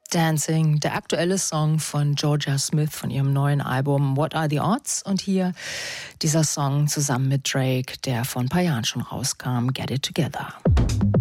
Dancing, der aktuelle Song von Jorja Smith von ihrem neuen Album What Are the Odds? Und hier dieser Song zusammen mit Drake, der vor ein paar Jahren schon rauskam, Get It Together.